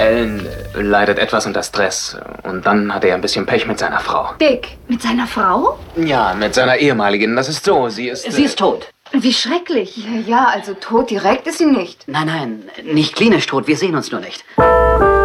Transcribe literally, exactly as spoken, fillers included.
Alan leidet etwas unter Stress. Und dann hatte er ein bisschen Pech mit seiner Frau. Dick, mit seiner Frau? Ja, mit seiner ehemaligen. Das ist so, sie ist... Sie ist tot. Wie schrecklich. Ja, also tot direkt ist sie nicht. Nein, nein, nicht klinisch tot. Wir sehen uns nur nicht.